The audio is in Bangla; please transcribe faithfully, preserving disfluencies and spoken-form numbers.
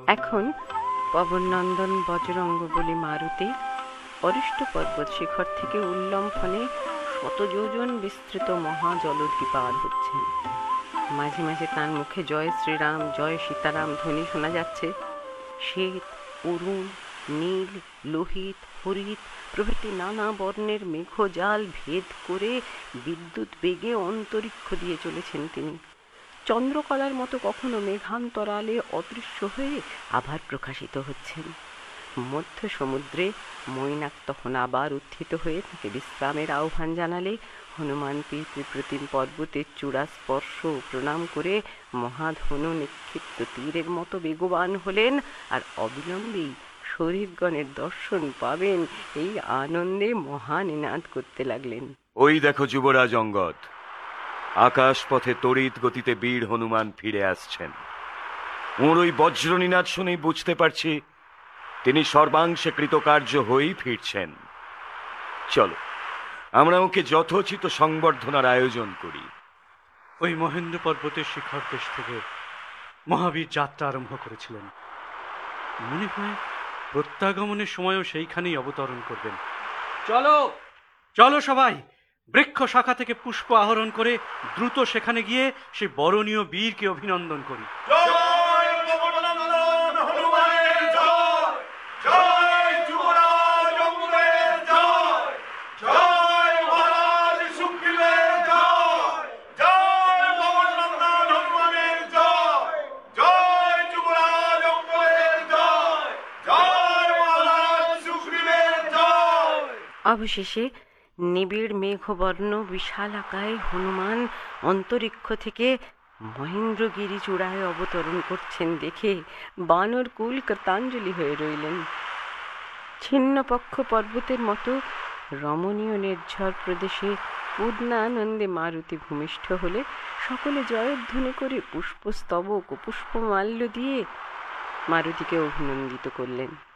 এখন পবননন্দন বজরঙ্গ বলি মারুতি অরিষ্ট পর্বত শিখর থেকে উল্লম্ফনে শত যোজন বিস্তৃত মহাজলধি পার হচ্ছেন। মাঝে মাঝে তার মুখে জয় শ্রীরাম জয় সীতারাম ধ্বনি শোনা যাচ্ছে। শ্বেত, অরুণ, নীল, লোহিত, হরিত প্রভৃতি নানা বর্ণের মেঘজাল ভেদ করে বিদ্যুৎ বেগে অন্তরিক্ষ দিয়ে চলেছেন তিনি। চন্দ্রকলার মতো কখনো মেঘান্তরালে অদৃশ্য হয়ে আবার প্রকাশিত হচ্ছেন। মধ্য সমুদ্রে মৈনাক তখন আবার উত্থিত হয়ে তাকে বিশ্রামের আহ্বান জানালে হনুমান পিতৃপ্রতিম পর্বতের চূড়া স্পর্শ প্রণাম করে মহাধনু নিক্ষিপ্ত তীরের মতো বেগবান হলেন, আর অবিলম্বেই শরীরগণের দর্শন পাবেন এই আনন্দে মহানিনাদ করতে লাগলেন। ওই দেখো যুবরাজ অঙ্গদ, আকাশ পথে তড়িৎ গতিতে বীর হনুমান ফিরে আসছেন। ওর ওই বজ্রনিনাদ শুনেই বুঝতে পারছি তিনি সর্বাংশে কৃতকার্য হয়েই ফিরছেন। চলো আমরা ওকে যথোচিত সংবর্ধনার আয়োজন করি। ওই মহেন্দ্র পর্বতের শিখর দেশ থেকে মহাবীর যাত্রা আরম্ভ করেছিলেন। মনে হয় প্রত্যাগমনের সময়ও সেইখানেই অবতরণ করবেন। চলো চলো সবাই, বৃক্ষ শাখা থেকে পুষ্প আহরণ করে দ্রুত সেখানে গিয়ে সেই বরণীয় বীরকে অভিনন্দন করি। অবশেষে নিবিড় মেঘবর্ণ বিশালাকায় হনুমান অন্তরিক্ষ থেকে মহেন্দ্রগিরি চূড়ায় অবতরণ করছেন দেখে বানর কুল কৃতাঞ্জলি হয়ে রইলেন। ছিন্নপক্ষ পর্বতের মতো রমণীয় নির্ঝর প্রদেশে পূর্ণানন্দে মারুতি ভূমিষ্ঠ হলে সকলে জয়ধ্বনি করে পুষ্পস্তবক ও পুষ্পমাল্য দিয়ে মারুতিকে অভিনন্দিত করলেন।